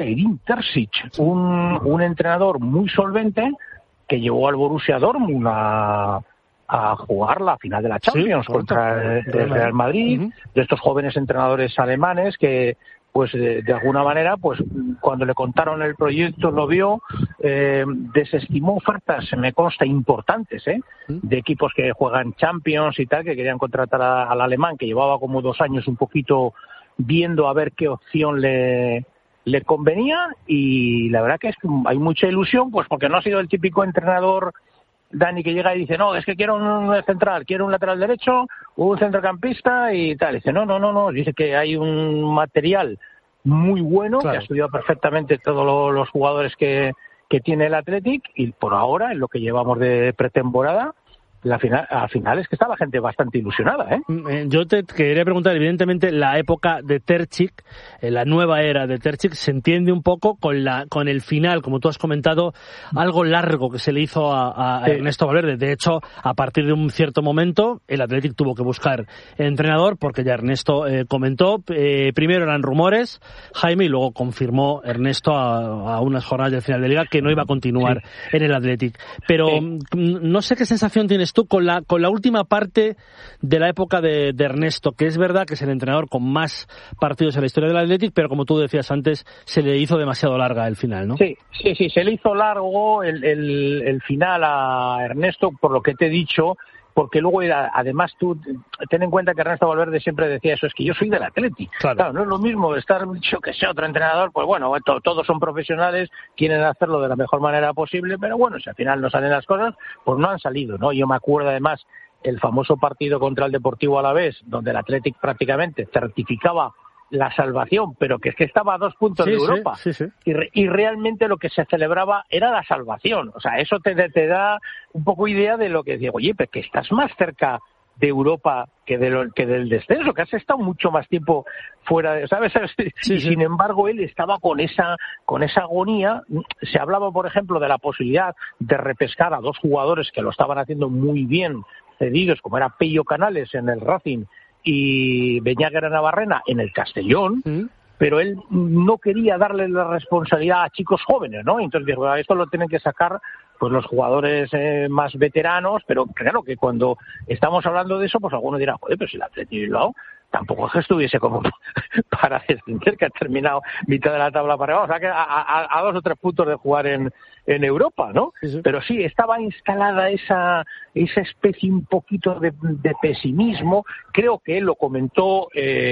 Edin Terzic, un entrenador muy solvente que llevó al Borussia Dortmund a jugar la final de la Champions contra el Real Madrid, de estos jóvenes entrenadores alemanes que pues de alguna manera, pues cuando le contaron el proyecto lo vio, desestimó ofertas, me consta, importantes, de equipos que juegan Champions y tal, que querían contratar al alemán, que llevaba como 2 años un poquito viendo a ver qué opción le convenía, y la verdad que hay mucha ilusión, pues porque no ha sido el típico entrenador, Dani, que llega y dice, no, es que quiero un central, quiero un lateral derecho, un centrocampista y tal. Dice, no, dice que hay un material muy bueno, claro, que ha estudiado perfectamente todos los jugadores que tiene el Athletic, y por ahora, en lo que llevamos de pretemporada, al final es que está la gente bastante ilusionada, Yo te quería preguntar, evidentemente la época de Terzic, la nueva era de Terzic, se entiende un poco con el final, como tú has comentado, algo largo que se le hizo a Ernesto Valverde. De hecho, a partir de un cierto momento, el Athletic tuvo que buscar entrenador, porque ya Ernesto comentó, primero eran rumores, Jaime, y luego confirmó Ernesto a unas jornadas del final de Liga que no iba a continuar en el Athletic. Pero no sé qué sensación tienes tú con la última parte de la época de Ernesto, que es verdad que es el entrenador con más partidos en la historia del Athletic, pero como tú decías antes, se le hizo demasiado larga el final, ¿no? Sí, se le hizo largo el final a Ernesto, por lo que te he dicho, porque luego además tú ten en cuenta que Ernesto Valverde siempre decía eso, es que yo soy del Athletic. Claro, no es lo mismo estar, yo que sé, otro entrenador, pues bueno, todos son profesionales, quieren hacerlo de la mejor manera posible, pero bueno, si al final no salen las cosas, pues no han salido, ¿no? Yo me acuerdo además el famoso partido contra el Deportivo Alavés, donde el Athletic prácticamente certificaba la salvación, pero que es que estaba a 2 puntos de Europa. Sí. Y realmente lo que se celebraba era la salvación. O sea, eso te da un poco idea de lo que digo, oye, pero que estás más cerca de Europa que del descenso, que has estado mucho más tiempo fuera de, ¿sabes? Sin embargo, él estaba con esa agonía. Se hablaba, por ejemplo, de la posibilidad de repescar a 2 jugadores que lo estaban haciendo muy bien cedidos, como era Pello Canales en el Racing y Beñaguer Navarrena en el Castellón, pero él no quería darle la responsabilidad a chicos jóvenes, ¿no? Entonces dijo, esto lo tienen que sacar pues los jugadores más veteranos, pero claro que cuando estamos hablando de eso, pues alguno dirá, joder, pero si el Athletic Bilbao tampoco es que estuviese como para descender, que ha terminado mitad de la tabla para abajo, o sea que a 2 o 3 puntos de jugar en Europa, ¿no? Sí. Pero sí, estaba instalada esa especie un poquito de pesimismo. Creo que él lo comentó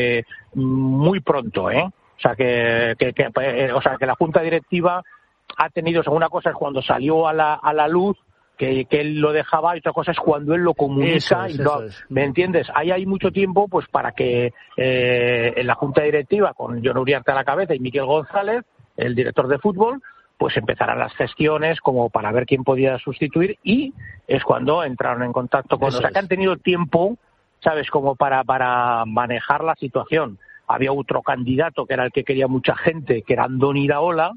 muy pronto, O sea que la junta directiva ha tenido, según una cosa es cuando salió a la luz que él lo dejaba, y otra cosa es cuando él lo comunica. Eso es. ¿Me entiendes? Ahí hay mucho tiempo pues para que en la junta directiva, con Jon Uriarte a la cabeza y Miquel González, el director de fútbol, pues empezaran las gestiones como para ver quién podía sustituir, y es cuando entraron en contacto con... O sea, que han tenido tiempo, ¿sabes?, como para manejar la situación. Había otro candidato que era el que quería mucha gente, que era Andoni Iraola,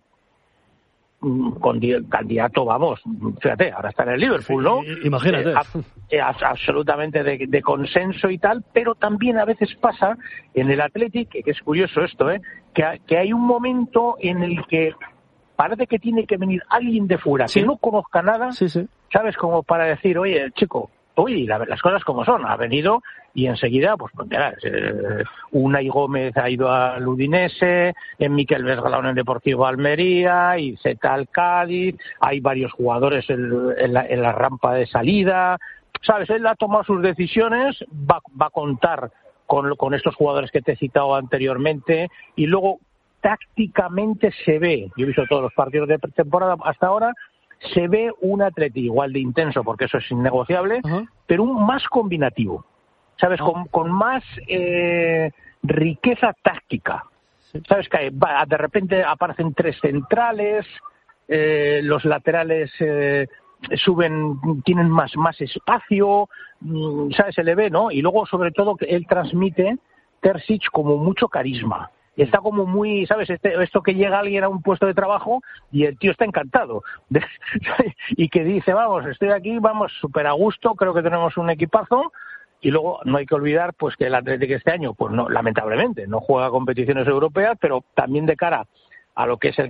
candidato, vamos, fíjate, ahora está en el Liverpool, ¿no? Imagínate. Absolutamente de consenso y tal, pero también a veces pasa en el Athletic, que es curioso esto, que hay un momento en el que parece que tiene que venir alguien de fuera que no conozca nada, ¿sabes? Como para decir, oye, chico, las cosas como son, ha venido y enseguida, pues mira, Unai Gómez ha ido al Udinese, Miquel Vesgalao en el Deportivo Almería, y Zeta al Cádiz, hay varios jugadores en la rampa de salida, ¿sabes? Él ha tomado sus decisiones, va a contar con estos jugadores que te he citado anteriormente, y luego tácticamente se ve, yo he visto todos los partidos de pretemporada hasta ahora, se ve un Athletic igual de intenso, porque eso es innegociable, pero un más combinativo, ¿sabes? Con más riqueza táctica. ¿Sabes? Que de repente aparecen 3 centrales, los laterales suben, tienen más espacio, ¿sabes? Se le ve, ¿no? Y luego, sobre todo, que él transmite, Terzic, como mucho carisma. Está como muy, ¿sabes? Esto que llega alguien a un puesto de trabajo y el tío está encantado. Y que dice, vamos, estoy aquí, vamos, súper a gusto, creo que tenemos un equipazo. Y luego no hay que olvidar pues que el Athletic este año, pues no, lamentablemente, no juega competiciones europeas, pero también de cara a lo que es el